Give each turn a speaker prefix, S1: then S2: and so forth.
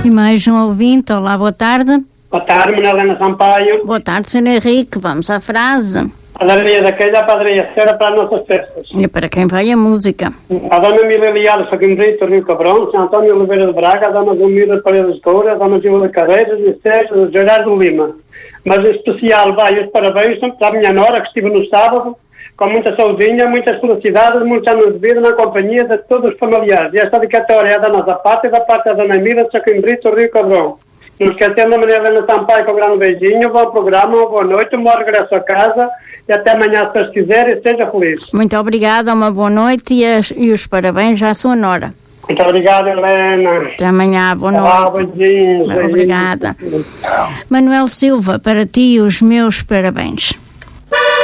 S1: E mais um ouvinte. Olá, boa tarde.
S2: Boa tarde, Maria Helena Sampaio.
S1: Boa tarde, Sr. Henrique. Vamos à frase.
S2: Padaria da Queija, Padaria Cera para as nossas festas.
S1: E para quem vai a música?
S2: A Dona Emília Liares, Faquim Brito, Rio Cabrão, São António Oliveira de Braga, a Dona Zumida Paredes de Coura, a Dona Gila de Carreiras e Sérgio Gerardo Lima. Mas em especial vai os parabéns para a minha nora, que estive no sábado, com muita saudinha, muitas felicidades, muitos anos de vida na companhia de todos os familiares. E esta dedicatória é da nossa parte e da parte da Dona Emília de Faquim Brito, Rio Cabrão. Não esquecendo a Maria Helena Sampaio com um grande beijinho, bom programa, boa noite, um bom regresso a casa e até amanhã, se Deus quiser, e seja feliz.
S1: Muito obrigada, uma boa noite e os parabéns à sua nora.
S2: Muito obrigada, Helena.
S1: Até amanhã, boa noite.
S2: Beijinhos.
S1: Obrigada. Manuel Silva, para ti os meus parabéns.